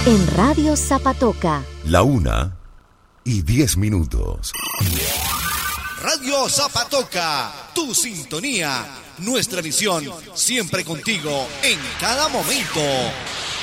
En Radio Zapatoca. 1:10. Radio Zapatoca, tu sintonía, nuestra visión, siempre contigo en cada momento.